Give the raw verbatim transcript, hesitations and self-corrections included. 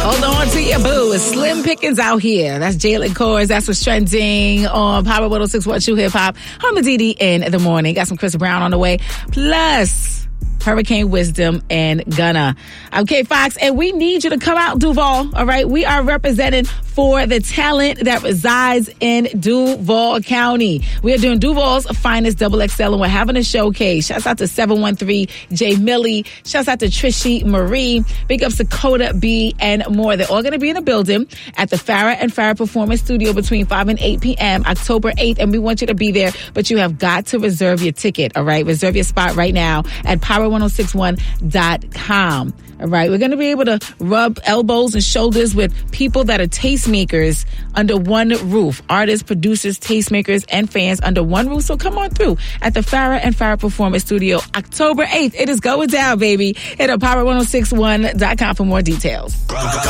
Hold on to your boo. It's slim pickings out here. That's Jalen Kors. That's what's trending on Power one oh six point one True Hip Hop. I'm the D D in the morning. Got some Chris Brown on the way. Plus Hurricane Wisdom and Gunna. I'm K Fox, and we need you to come out, Duval. All right, we are representing for the talent that resides in Duval County. We are doing Duval's finest double X L, and we're having a showcase. Shouts out to seven one three J Millie. Shouts out to Trishy Marie. Big ups to Coda B and more. They're all going to be in the building at the Farrah and Farrah Performance Studio between five and eight p.m. October eighth, and we want you to be there, but you have got to reserve your ticket. All right, reserve your spot right now at power one oh six one dot com. All right, we're going to be able to rub elbows and shoulders with people that are tastemakers under one roof. Artists, producers, tastemakers, and fans under one roof. So come on through at the Farrah and Farrah Performance Studio, October eighth. It is going down, baby. Hit up power one oh six one dot com for more details.